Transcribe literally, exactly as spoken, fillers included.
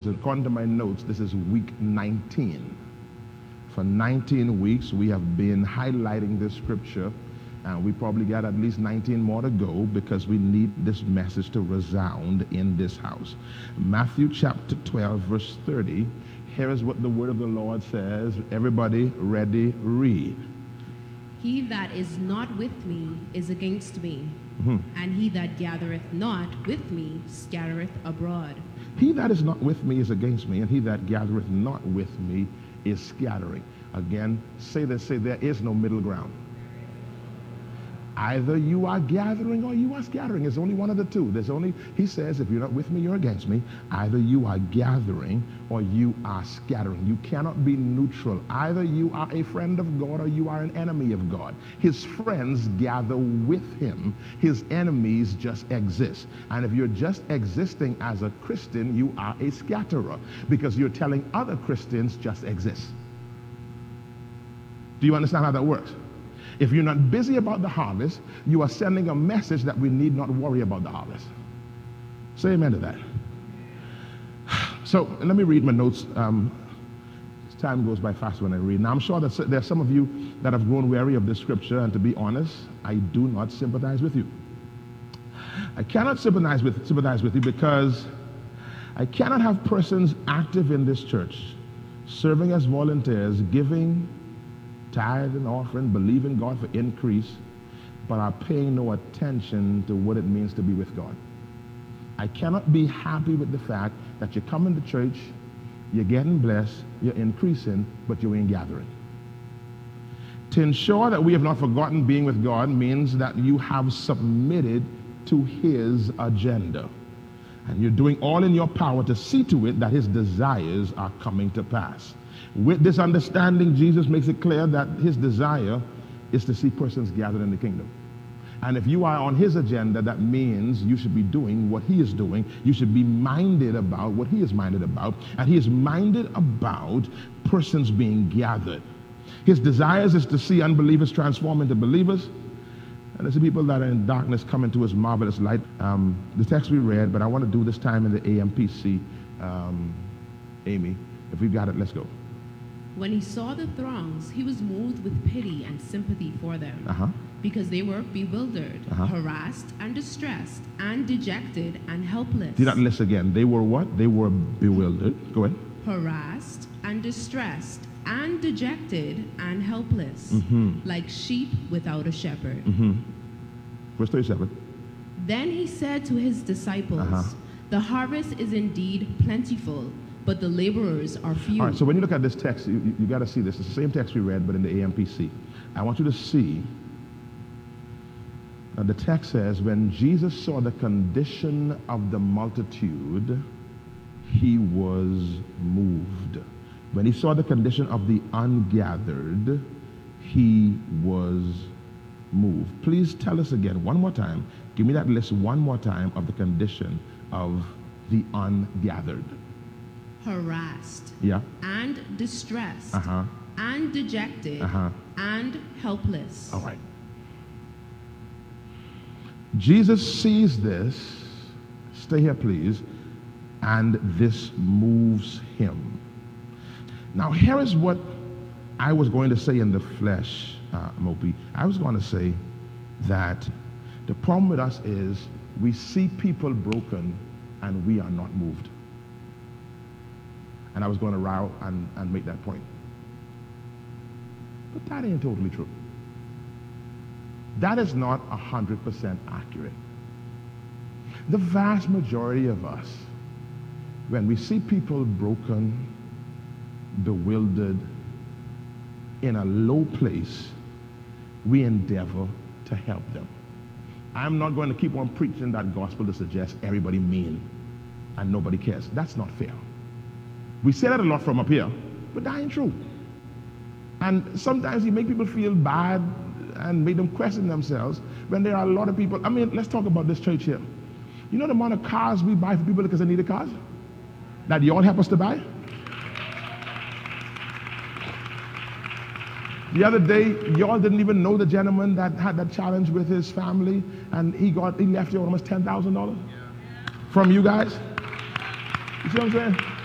according to my notes, this is week nineteen. For nineteen weeks, we have been highlighting this scripture, and we probably got at least nineteen more to go because we need this message to resound in this house. Matthew chapter twelve, verse thirty. Here is what the word of the Lord says. Everybody ready, read. He that is not with me is against me, Mm-hmm. and he that gathereth not with me scattereth abroad. He that is not with me is against me, and he that gathereth not with me is scattering. Again, say this, say there is no middle ground. Either you are gathering or you are scattering. It's only one of the two. There's only, he says, if you're not with me, you're against me. Either you are gathering or you are scattering. You cannot be neutral. Either you are a friend of God or you are an enemy of God. His friends gather with him. His enemies just exist. And if you're just existing as a Christian, you are a scatterer because you're telling other Christians just exist. Do you understand how that works? If you're not busy about the harvest, you are sending a message that we need not worry about the harvest. Say amen to that. So let me read my notes. Um, time goes by fast when I read. Now I'm sure that there are some of you that have grown weary of this scripture, and to be honest, I do not sympathize with you. I cannot sympathize with, sympathize with you because I cannot have persons active in this church, serving as volunteers, giving tithe and offering, believing God for increase, but are paying no attention to what it means to be with God. I cannot be happy with the fact that you're coming to church, you're getting blessed, you're increasing, but you ain't gathering. To ensure that we have not forgotten being with God means that you have submitted to his agenda. And you're doing all in your power to see to it that his desires are coming to pass. With this understanding, Jesus makes it clear that his desire is to see persons gathered in the kingdom. And if you are on his agenda, that means you should be doing what he is doing. You should be minded about what he is minded about. And he is minded about persons being gathered. His desires is to see unbelievers transform into believers, and to see people that are in darkness come into his marvelous light. Um, the text we read, but I want to do this time in the A M P C. Um, Amy, if we've got it, let's go. When he saw the throngs, he was moved with pity and sympathy for them, Uh-huh. because they were bewildered, Uh-huh. harassed, and distressed, and dejected, and helpless. Do not listen again. They were what? They were bewildered. Go ahead. Harassed, and distressed, and dejected, and helpless, Mm-hmm. like sheep without a shepherd. Mm-hmm. Verse thirty-seven. Then he said to his disciples, Uh-huh. the harvest is indeed plentiful, but the laborers are few. All right, so when you look at this text, you, you, you got to see this. It's the same text we read, but in the A M P C. I want you to see that the text says, when Jesus saw the condition of the multitude, he was moved. When he saw the condition of the ungathered, he was moved. Please tell us again, one more time. Give me that list one more time of the condition of the ungathered. Harassed, Yeah. and distressed, Uh-huh. and dejected, Uh-huh. and helpless. All right. Jesus sees this, stay here please, and this moves him. Now here is what I was going to say in the flesh, uh, Mopi. I was going to say that the problem with us is we see people broken and we are not moved. And I was going to row and, and make that point. But that ain't totally true. That is not one hundred percent accurate. The vast majority of us, when we see people broken, bewildered, in a low place, we endeavor to help them. I'm not going to keep on preaching that gospel to suggest everybody mean and nobody cares. That's not fair. We say that a lot from up here, but that ain't true. And sometimes you make people feel bad and make them question themselves when there are a lot of people. I mean, let's talk about this church here. You know the amount of cars we buy for people because they need a car? That y'all help us to buy? The other day, y'all didn't even know the gentleman that had that challenge with his family, and he got he left you almost ten thousand dollars from you guys. You see what I'm saying?